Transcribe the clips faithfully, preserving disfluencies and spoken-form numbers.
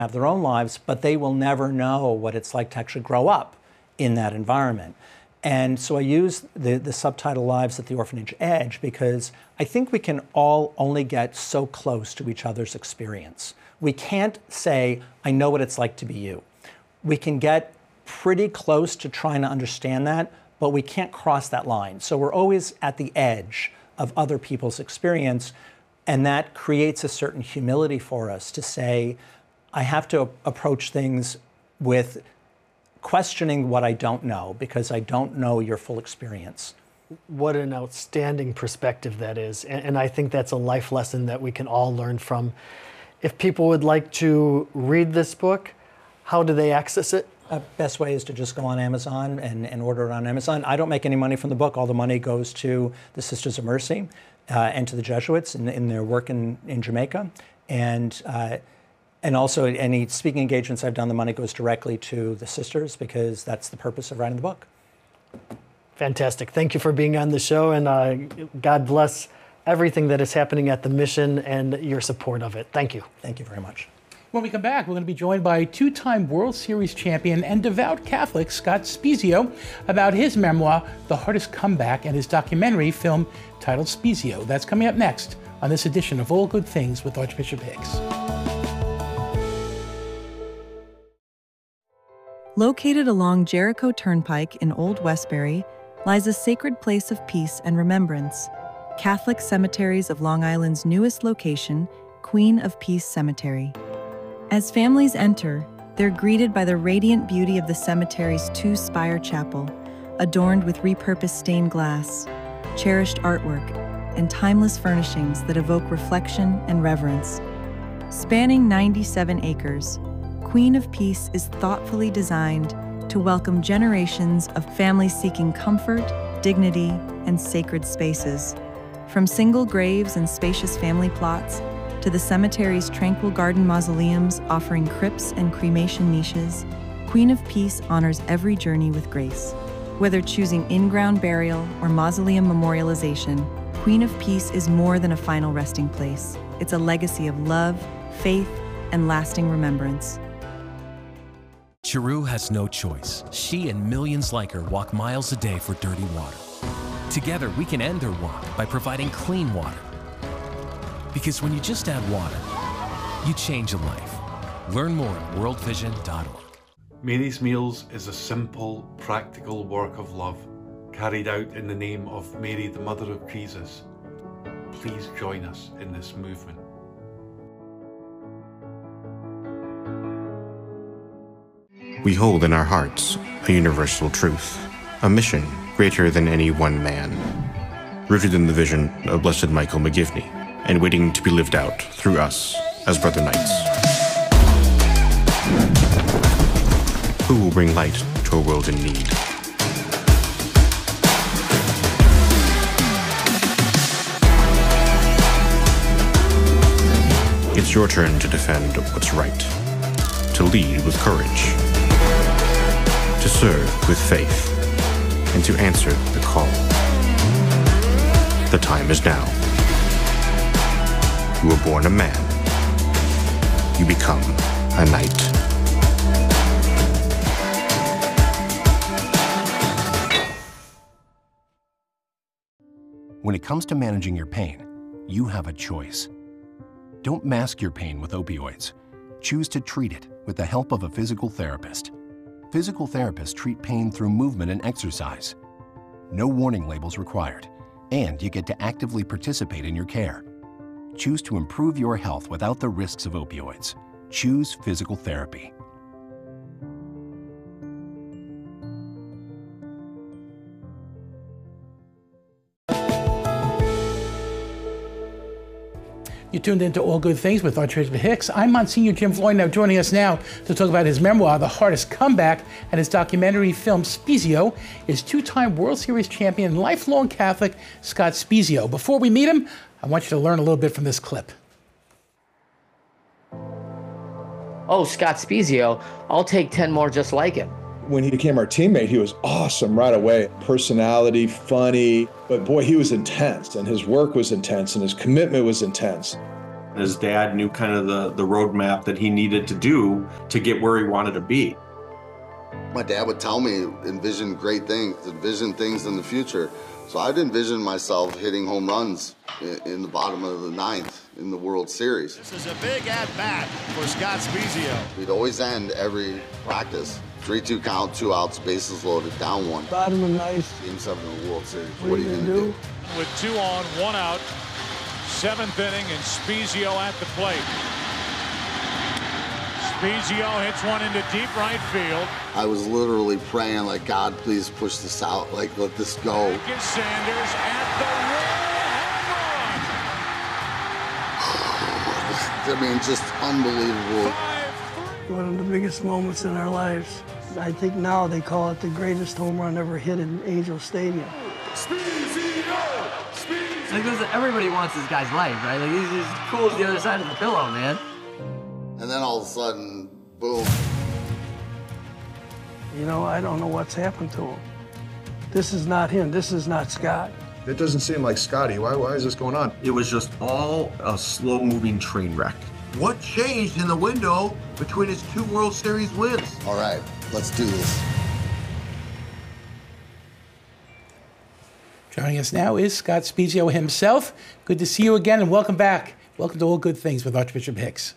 have their own lives, but they will never know what it's like to actually grow up in that environment. And so I use the, the subtitle Lives at the Orphanage Edge because I think we can all only get so close to each other's experience. We can't say, I know what it's like to be you. We can get pretty close to trying to understand that, but we can't cross that line. So we're always at the edge of other people's experience, and that creates a certain humility for us to say, I have to approach things with questioning what I don't know because I don't know your full experience. What an outstanding perspective that is. And, and I think that's a life lesson that we can all learn from. If people would like to read this book, how do they access it? Uh, best way is to just go on Amazon and, and order it on Amazon. I don't make any money from the book. All the money goes to the Sisters of Mercy uh, and to the Jesuits in, in their work in, in Jamaica. And uh, And also any speaking engagements I've done, the money goes directly to the sisters because that's the purpose of writing the book. Fantastic. Thank you for being on the show, and uh, God bless everything that is happening at the mission and your support of it. Thank you. Thank you very much. When we come back, we're going to be joined by two-time World Series champion and devout Catholic Scott Spiezio about his memoir, The Hardest Comeback, and his documentary film titled Spiezio. That's coming up next on this edition of All Good Things with Archbishop Hicks. Located along Jericho Turnpike in Old Westbury lies a sacred place of peace and remembrance, Catholic Cemeteries of Long Island's newest location, Queen of Peace Cemetery. As families enter, they're greeted by the radiant beauty of the cemetery's two-spire chapel, adorned with repurposed stained glass, cherished artwork, and timeless furnishings that evoke reflection and reverence. Spanning ninety-seven acres, Queen of Peace is thoughtfully designed to welcome generations of families seeking comfort, dignity, and sacred spaces. From single graves and spacious family plots to the cemetery's tranquil garden mausoleums offering crypts and cremation niches, Queen of Peace honors every journey with grace. Whether choosing in-ground burial or mausoleum memorialization, Queen of Peace is more than a final resting place. It's a legacy of love, faith, and lasting remembrance. Chiru has no choice. She and millions like her walk miles a day for dirty water. Together, we can end their walk by providing clean water. Because when you just add water, you change a life. Learn more at world vision dot org. Mary's Meals is a simple, practical work of love carried out in the name of Mary, the Mother of Jesus. Please join us in this movement. We hold in our hearts a universal truth, a mission greater than any one man, rooted in the vision of Blessed Michael McGivney, and waiting to be lived out through us as Brother Knights. Who will bring light to a world in need? It's your turn to defend what's right, to lead with courage, to serve with faith, and to answer the call. The time is now. You were born a man. You become a knight. When it comes to managing your pain, you have a choice. Don't mask your pain with opioids. Choose to treat it with the help of a physical therapist. Physical therapists treat pain through movement and exercise. No warning labels required, and you get to actively participate in your care. Choose to improve your health without the risks of opioids. Choose physical therapy. You tuned into All Good Things with Archbishop Hicks. I'm Monsignor Jim Floyd, now joining us now to talk about his memoir, The Hardest Comeback, and his documentary film, Spiezio, is two-time World Series champion and lifelong Catholic Scott Spiezio. Before we meet him, I want you to learn a little bit from this clip. Oh, Scott Spiezio, I'll take ten more just like him. When he became our teammate, he was awesome right away. Personality, funny, but boy, he was intense, and his work was intense, and his commitment was intense. His dad knew kind of the, the roadmap that he needed to do to get where he wanted to be. My dad would tell me, envision great things, envision things in the future. So I'd envision myself hitting home runs in, in the bottom of the ninth in the World Series. This is a big at-bat for Scott Spiezio. We'd always end every practice, three two count, two outs, bases loaded, down one. Bottom of ninth. Game seven of the World Series. What, what are you going to do? do? With two on, one out, seventh inning, and Spiezio at the plate. Spiezio hits one into deep right field. I was literally praying, like, God, please push this out. Like, let this go. Lincoln Sanders at I the wall home run. mean, just unbelievable. One of the biggest moments in our lives. I think now they call it the greatest home run ever hit in Angel Stadium. Spiezio! Spiezio! Like, listen, everybody wants this guy's life, right? Like, he's as cool as the other side of the pillow, man. And then all of a sudden, boom. You know, I don't know what's happened to him. This is not him. This is not Scott. It doesn't seem like Scotty. Why, why is this going on? It was just all a slow-moving train wreck. What changed in the window between his two World Series wins? All right, let's do this. Joining us now is Scott Spiezio himself. Good to see you again, and welcome back. Welcome to All Good Things with Archbishop Hicks.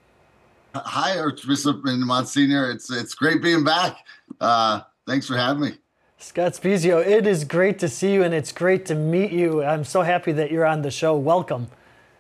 Hi, Archbishop and Monsignor. It's it's great being back. Uh, thanks for having me. Scott Spiezio, it is great to see you, and it's great to meet you. I'm so happy that you're on the show. Welcome.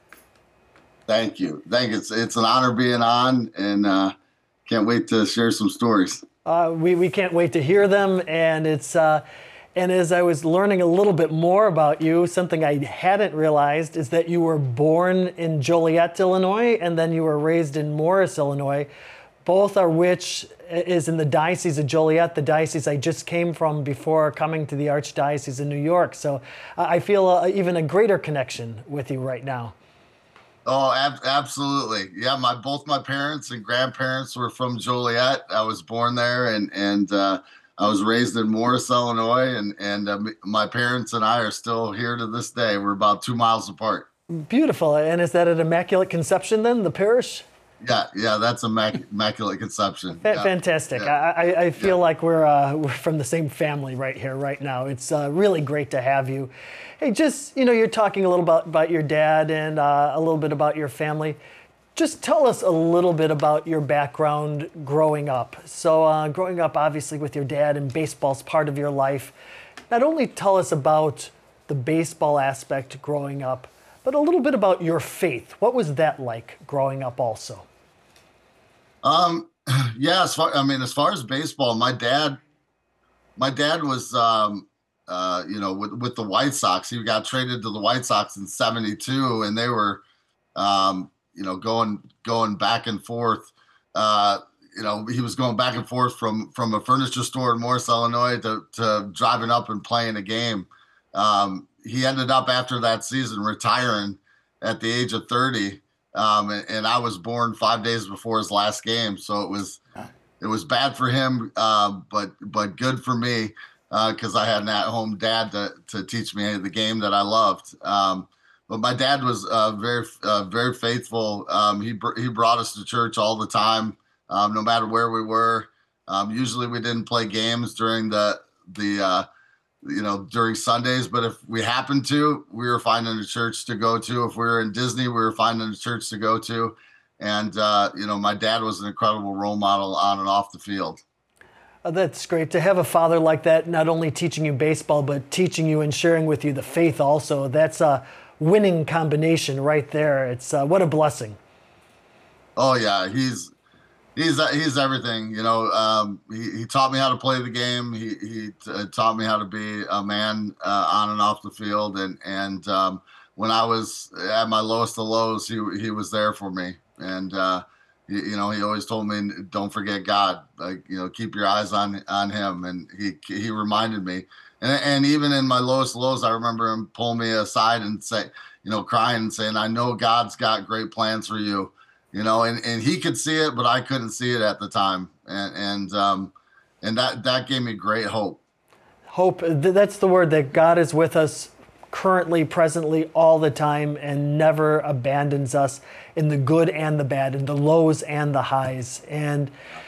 Thank you. Thank you. It's, it's an honor being on, and uh, can't wait to share some stories. Uh, we, we can't wait to hear them, and it's... Uh, And as I was learning a little bit more about you, something I hadn't realized is that you were born in Joliet, Illinois, and then you were raised in Morris, Illinois, both are which is in the Diocese of Joliet, the diocese I just came from before coming to the Archdiocese of New York. So I feel uh, even a greater connection with you right now. Oh, ab- absolutely. Yeah, my both my parents and grandparents were from Joliet. I was born there, and and uh, I was raised in Morris, Illinois, and, and uh, my parents and I are still here to this day. We're about two miles apart. Beautiful. And is that an Immaculate Conception then, the parish? Yeah, yeah, that's immac- Immaculate Conception. Fa- yeah. Fantastic. Yeah. I, I feel yeah. like we're, uh, we're from the same family right here, right now. It's uh, really great to have you. Hey, just, you know, you're talking a little about, about your dad and uh, a little bit about your family. Just tell us a little bit about your background growing up. So uh, growing up, obviously, with your dad, and baseball's part of your life. Not only tell us about the baseball aspect growing up, but a little bit about your faith. What was that like growing up also? Um, yeah, as far, I mean, as far as baseball, my dad, my dad was, um, uh, you know, with, with the White Sox. He got traded to the White Sox in seventy-two, and they were, um, you know, going going back and forth. Uh, you know, he was going back and forth from from a furniture store in Morris, Illinois, to to driving up and playing a game. Um, he ended up after that season retiring at the age of thirty, um, and, and I was born five days before his last game. So it was it was bad for him, uh, but but good for me because uh, I had an at-home dad to to teach me the game that I loved. Um, But my dad was uh, very, uh, very faithful. Um, he br- he brought us to church all the time, um, no matter where we were. Um, usually, we didn't play games during the the uh, you know during Sundays, but if we happened to, we were finding a church to go to. If we were in Disney, we were finding a church to go to. And uh, you know, my dad was an incredible role model on and off the field. Uh, that's great to have a father like that, not only teaching you baseball, but teaching you and sharing with you the faith also. That's a winning combination right there. It's uh, what a blessing. Oh yeah, he's he's he's everything. You know, um, he he taught me how to play the game. He he t- taught me how to be a man uh, on and off the field. And and um, when I was at my lowest of lows, he he was there for me. And uh, you, you know, he always told me, don't forget God. Like, you know, keep your eyes on on him. And he he reminded me. And, and even in my lowest lows, I remember him pull me aside and say, you know, crying and saying, I know God's got great plans for you, you know, and, and he could see it, but I couldn't see it at the time. And, and, um, and that, that gave me great hope. Hope, that's the word, that God is with us currently, presently, all the time, and never abandons us in the good and the bad, in the lows and the highs. And